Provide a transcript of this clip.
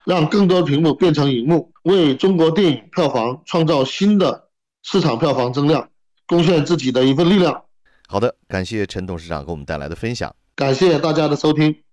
让更多屏幕变成荧幕，为中国电影票房创造新的市场票房增量，贡献自己的一份力量。 好的，感谢陈董事长给我们带来的分享。 感谢大家的收听。